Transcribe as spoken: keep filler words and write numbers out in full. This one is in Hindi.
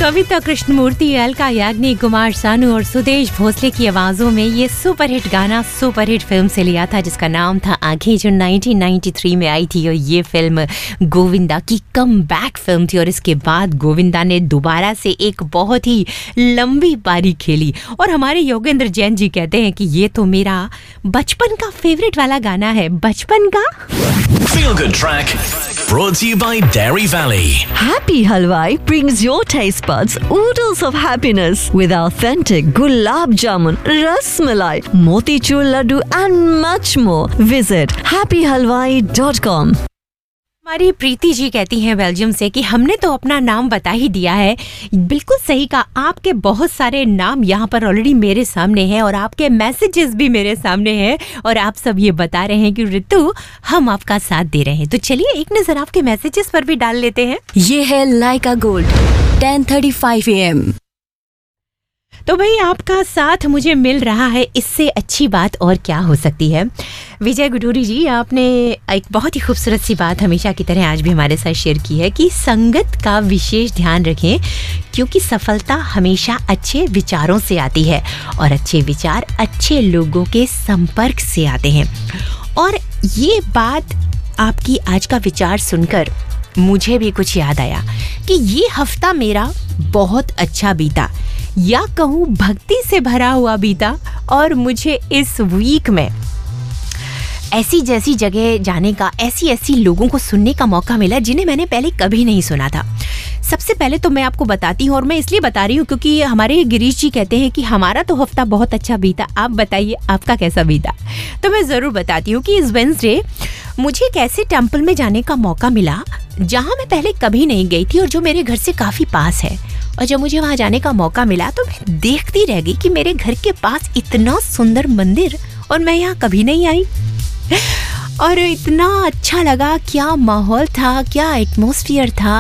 कविता कृष्णमूर्ति, अलका याग्निक, कुमार सानू और सुदेश भोसले की आवाजों में ये सुपरहिट गाना सुपरहिट फिल्म से लिया था जिसका नाम था आंखें, जो नाइनटीन नाइंटी थ्री में आई थी। और ये फिल्म गोविंदा की कम बैक फिल्म थी और इसके बाद गोविंदा ने दोबारा से एक बहुत ही लंबी पारी खेली। और हमारे योगेंद्र जैन जी कहते हैं कि ये तो मेरा बचपन का फेवरेट वाला गाना है। बचपन का Feel Good Track brought to you by Dairy Valley. Happy Halwai brings your taste buds oodles of happiness with authentic gulab jamun, ras malai, motichur laddu and much more. Visit happy halwai dot com. हमारी प्रीति जी कहती हैं बेल्जियम से कि हमने तो अपना नाम बता ही दिया है। बिल्कुल सही कहा, आपके बहुत सारे नाम यहाँ पर ऑलरेडी मेरे सामने हैं और आपके मैसेजेस भी मेरे सामने हैं और आप सब ये बता रहे हैं कि ऋतु हम आपका साथ दे रहे हैं। तो चलिए एक नजर आपके मैसेजेस पर भी डाल लेते हैं। ये है लाइका gold ten thirty five A M. तो भाई आपका साथ मुझे मिल रहा है, इससे अच्छी बात और क्या हो सकती है। विजय गुडूरी जी, आपने एक बहुत ही खूबसूरत सी बात हमेशा की तरह आज भी हमारे साथ शेयर की है कि संगत का विशेष ध्यान रखें क्योंकि सफलता हमेशा अच्छे विचारों से आती है और अच्छे विचार अच्छे लोगों के संपर्क से आते हैं। और ये बात आपकी आज का विचार सुनकर मुझे भी कुछ याद आया कि ये हफ्ता मेरा बहुत अच्छा बीता, या कहूँ भक्ति से भरा हुआ बीता। और मुझे इस वीक में ऐसी जैसी जगह जाने का, ऐसी ऐसी लोगों को सुनने का मौका मिला जिन्हें मैंने पहले कभी नहीं सुना था। सबसे पहले तो मैं आपको बताती हूँ, और मैं इसलिए बता रही हूँ क्योंकि हमारे गिरीश जी कहते हैं कि हमारा तो हफ्ता बहुत अच्छा बीता, आप बताइए आपका कैसा बीता। तो मैं ज़रूर बताती हूँ कि इस वेडनेसडे मुझे एक ऐसे टेम्पल में जाने का मौका मिला जहाँ मैं पहले कभी नहीं गई थी और जो मेरे घर से काफ़ी पास है। और जब मुझे वहाँ जाने का मौका मिला तो मैं देखती रह गई कि मेरे घर के पास इतना सुंदर मंदिर और मैं यहाँ कभी नहीं आई। और इतना अच्छा लगा, क्या माहौल था, क्या एटमॉस्फेयर था।